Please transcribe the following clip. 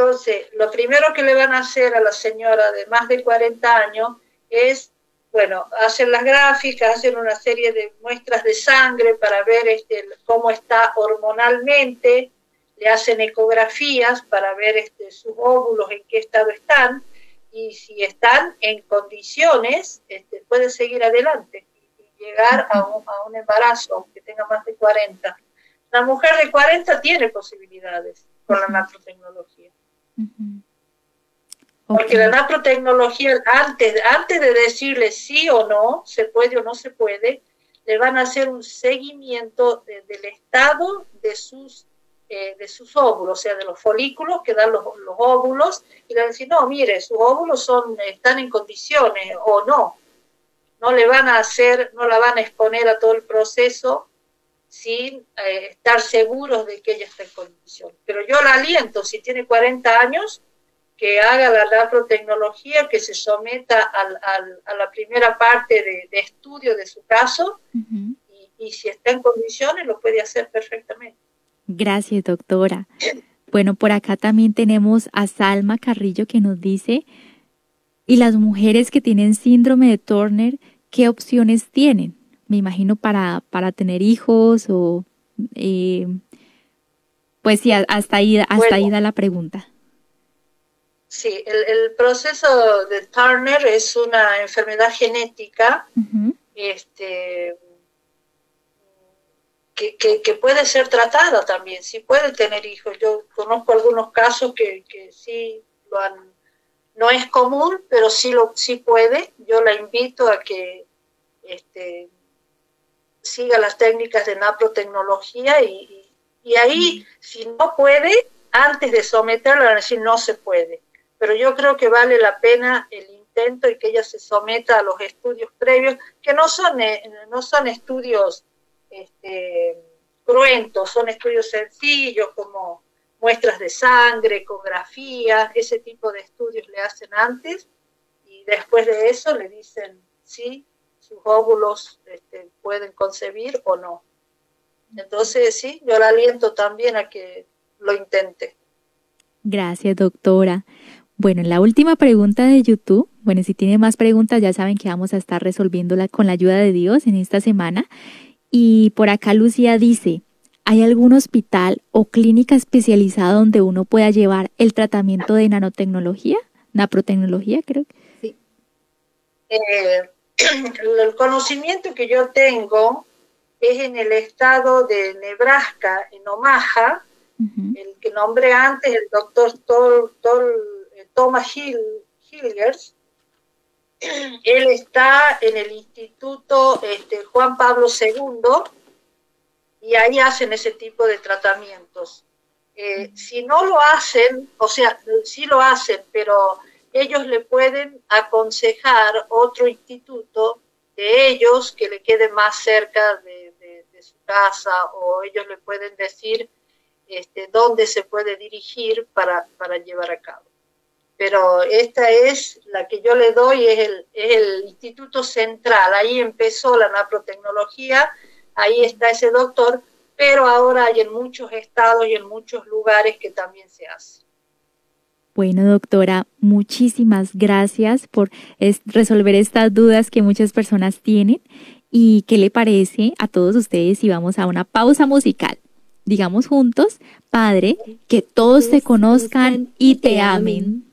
Entonces, lo primero que le van a hacer a la señora de más de 40 años es, bueno, hacen las gráficas, hacen una serie de muestras de sangre para ver cómo está hormonalmente, le hacen ecografías para ver sus óvulos en qué estado están, y si están en condiciones, puede seguir adelante y llegar a un embarazo, aunque tenga más de 40. La mujer de 40 tiene posibilidades con la naprotecnología. Porque la naprotecnología, antes de decirle sí o no, se puede o no se puede, le van a hacer un seguimiento del estado de sus óvulos, o sea, de los folículos que dan los óvulos, y le van a decir, no, mire, sus óvulos están en condiciones, o no. No la van a exponer a todo el proceso sin estar seguros de que ella está en condiciones. Pero yo la aliento, si tiene 40 años, que haga la naprotecnología, que se someta a la primera parte de estudio de su caso, y si está en condiciones, lo puede hacer perfectamente. Gracias, doctora. Bueno, por acá también tenemos a Salma Carrillo que nos dice, ¿y las mujeres que tienen síndrome de Turner, qué opciones tienen? Me imagino para tener hijos o... pues sí, hasta ahí da la pregunta. Sí, el proceso de Turner es una enfermedad genética que puede ser tratada también, sí puede tener hijos. Yo conozco algunos casos que sí lo han, no es común, pero sí puede. Yo la invito a que siga las técnicas de naprotecnología y ahí, si no puede, antes de someterla, van a decir no se puede. Pero yo creo que vale la pena el intento y que ella se someta a los estudios previos, que no son estudios cruentos, son estudios sencillos como muestras de sangre, ecografías, ese tipo de estudios le hacen antes y después de eso le dicen sí, sus óvulos pueden concebir o no. Entonces sí, yo la aliento también a que lo intente. Gracias, doctora. Bueno, la última pregunta de YouTube, bueno, si tiene más preguntas ya saben que vamos a estar resolviéndola con la ayuda de Dios en esta semana. Y por acá Lucía dice, ¿hay algún hospital o clínica especializada donde uno pueda llevar el tratamiento de nanotecnología? Naprotecnología, creo que. Sí. El conocimiento que yo tengo es en el estado de Nebraska, en Omaha, el que nombré antes, el doctor Thomas Hilgers. Él está en el Instituto Juan Pablo II y ahí hacen ese tipo de tratamientos. Si no lo hacen, o sea, sí lo hacen, pero ellos le pueden aconsejar otro instituto de ellos que le quede más cerca de su casa, o ellos le pueden decir dónde se puede dirigir para llevar a cabo. Pero esta es la que yo le doy, es el Instituto Central. Ahí empezó la naprotecnología, ahí está ese doctor, pero ahora hay en muchos estados y en muchos lugares que también se hace. Bueno, doctora, muchísimas gracias por resolver estas dudas que muchas personas tienen. ¿Y qué le parece a todos ustedes si vamos a una pausa musical? Digamos juntos, Padre, que todos te conozcan y te amen.